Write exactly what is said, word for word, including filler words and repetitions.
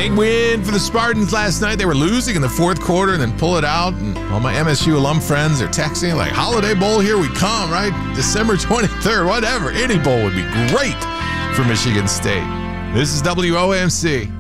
Big win for the Spartans last night. They were losing in the fourth quarter and then pull it out. And all my M S U alum friends are texting like, Holiday Bowl, here we come, right? December twenty-third, whatever. Any bowl would be great for Michigan State. This is W O M C.